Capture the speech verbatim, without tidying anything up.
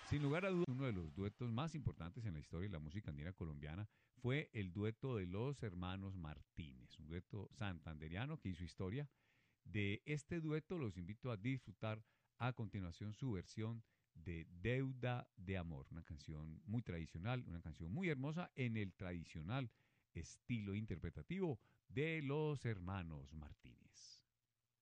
Sin lugar a dudas, uno de los duetos más importantes en la historia de la música andina colombiana fue el dueto de los hermanos Martínez, un dueto santanderiano que hizo historia. De este dueto los invito a disfrutar a continuación su versión de Deuda de Amor, una canción muy tradicional, una canción muy hermosa en el tradicional estilo interpretativo de los hermanos Martínez.